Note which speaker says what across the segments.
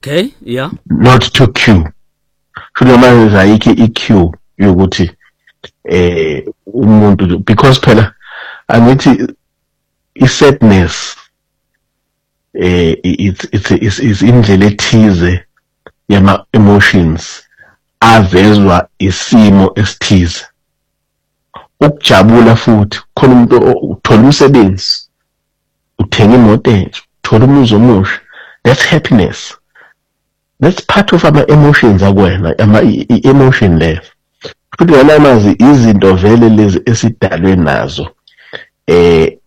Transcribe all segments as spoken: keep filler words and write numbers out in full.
Speaker 1: Okay, yeah.
Speaker 2: Not to cue. Shouldn't manje ayikho i-cue yokuthi eh umuntu, because phela angithi i-sadness eh it's it's it's, it's indlela ethize yama emotions avezwa isimo esithize. Ukujabula futhi khona umuntu uthola umsebenzi, uthenga imoto entsha, uthola umuzi omusha, that's happiness. That's part of our emotions akwena, ama emotion level. Futhi wena mazi izinto vele lezi esidalwe nazo eh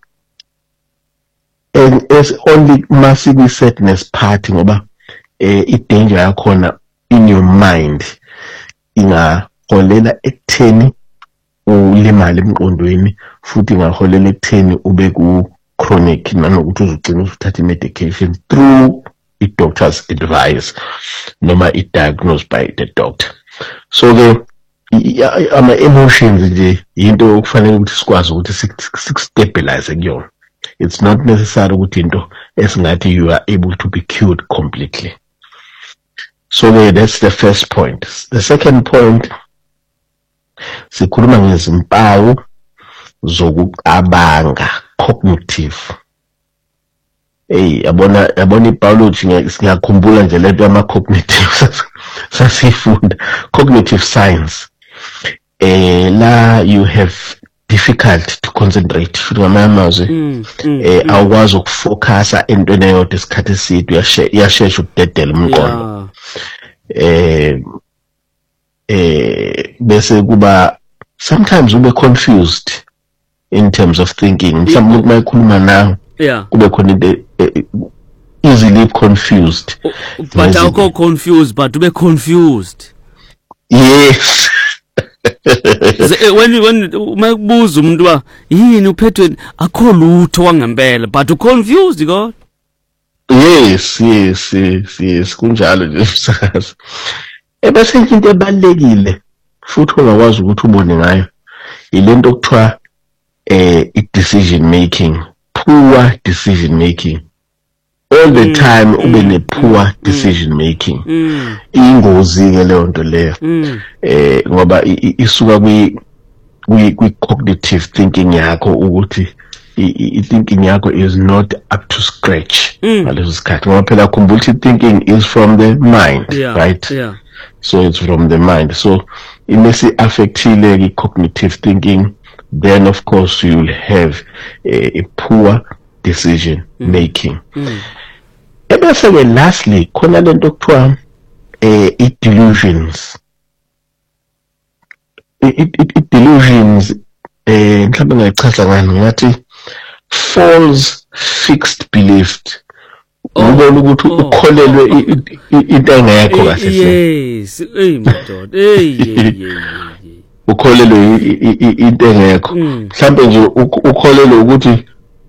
Speaker 2: and it's only massive sadness part ngoba eh i-danger yakhona in your mind ingaholela ekutheni ulimale emqondweni, futhi ingaholela ekutheni ube ku chronic nanokuthi uzugcina uthatha medication through the doctor's advice noma i-diagnosed by the doctor. So ke ama emotions nje into okufanele ukuthi sikwazi ukuthi sik-stabilize kuyona. It's not necessary ukuthi into esingathi you are able to be cured completely. So yeah, that's the first point. The second point, sikhuluma ngezimpawu zokucabanga, cognitive. Hey, yabona yabona ibiology ngiyakhumbula nje lento yama cognitive sasifunda cognitive science. Eh la you have difficult to concentrate futhi ngamazwi
Speaker 1: mm, mm,
Speaker 2: eh
Speaker 1: mm.
Speaker 2: awukwazi ukufocusa entweni eyodwa isikhathi eside, uyashesha ukudedela umqondo. eh eh bese kuba sometimes ube confused in terms of thinking. Mhlawumbe umuntu mayikhuluma nawe
Speaker 1: yeah
Speaker 2: kube khona into easily confused,
Speaker 1: but awukho confused but ube confused.
Speaker 2: Yes.
Speaker 1: when when makubuza umuntu wa yini uphethwe akho lutho wangempela but u confused god.
Speaker 2: Yes, yes, yes, yes, kunjalo nje msakazi. Ebese into ebalekile futhi ongakwazi ukuthi ubone ngayo ilento okuthiwa eh i-decision making, poor decision making. All the time ube ne poor decision making. Ingozi ke leyo nto leyo. Eh ngoba isuka kwi kwi cognitive thinking yakho ukuthi i thinking yakho is not up to scratch. Ngaleso sikhathi ngoba phela khumbula ukuthi thinking is from the mind,
Speaker 1: yeah,
Speaker 2: right?
Speaker 1: Yeah.
Speaker 2: So it's from the mind. So imesi affectile the cognitive thinking, then of course you'll have a, a poor decision mm. making. Mm. Ebese ke lastly khona lento okuthiwa eh delusions. It delusions eh mhlawumbe ngayichaza ngani ngathi false fixed belief. Ubona ukuthi ukholelwe into engekho kahle.
Speaker 1: Yes, hey madoda, hey hey
Speaker 2: ukholelwe into engekho. Mhlawumbe nje ukholelwe ukuthi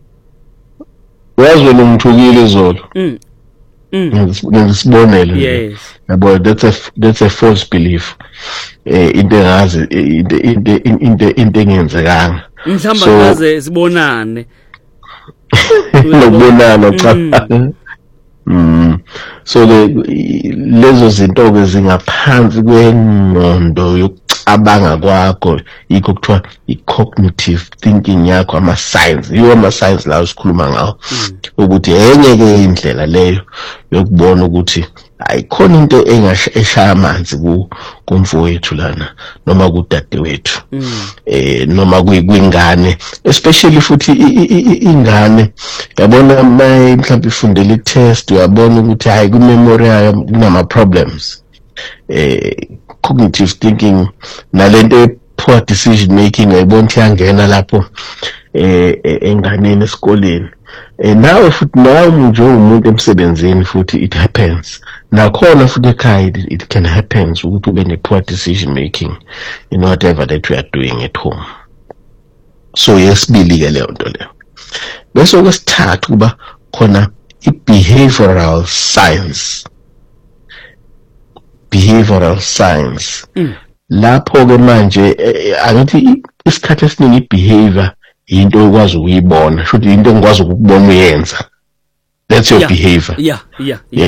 Speaker 2: wazi wena ngithukile izolo. Mm. Ngisibonele.
Speaker 1: Yes.
Speaker 2: Yabo, that's a that's a false belief. Eh into engazi into into into into engenzekanga.
Speaker 1: Mhlamba ngaze sibonane.
Speaker 2: Lokubonana cha. Mm. So le lezo zinto ke zingaphansi kwengqondo yokucabanga kwakho, yikho kuthiwa i-cognitive thinking yakho, ama science, yiwo ama science la sikhuluma ngawo, ukuthi enye ke indlela leyo yokubona ukuthi ayikhona into engashaya amanzi ku kumfowethu lana noma kudade wethu eh noma kuyingane, especially futhi ingane yabona maye mhlawumbe ifundele i-test, uyabona ukuthi hayi ku memory yayo kunama problems. eh cognitive thinking nalento poor decision making ayibona ukuthi yangena lapho eh enganeni esikoleni. Eh nawe futhi nawe nje umuntu emsebenzini futhi it happens. Nakhona futhi ekhaya it can happen ukuthi ube ne poor decision making in whatever that we are doing at home. So yesibili ke leyo nto leyo. Bese okwesithathu kuba khona i-behavioral science. Behavioral science. Mm. Lapho ke manje angithi isikhathi esiningi i-behavior into okwazi ukuyibona, futhi into engikwazi ukubona uyenza. That's your
Speaker 1: yeah,
Speaker 2: behavior.
Speaker 1: Yeah, yeah, yeah.